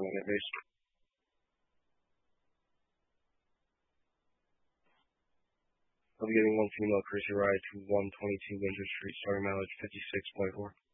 unit base. I'll be getting one female Crazy Ride to 122 Winter Street, starting mileage 56.4.